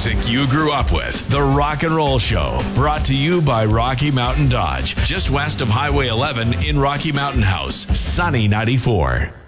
music you grew up with. The Rock and Roll Show, brought to you by Rocky Mountain Dodge, just west of Highway 11 in Rocky Mountain House, Sunny 94.